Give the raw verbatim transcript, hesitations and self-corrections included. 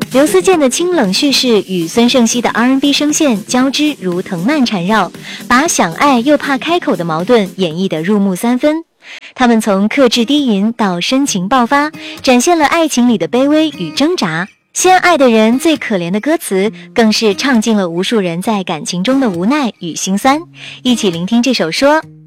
刘思健的清冷叙事与孙盛希的 R and B 声线交织如藤蔓缠绕，把想爱又怕开口的矛盾演绎得入木三分。他们从克制低吟到深情爆发，展现了爱情里的卑微与挣扎。先爱的人最可怜的歌词，更是唱尽了无数人在感情中的无奈与心酸。一起聆听这首说。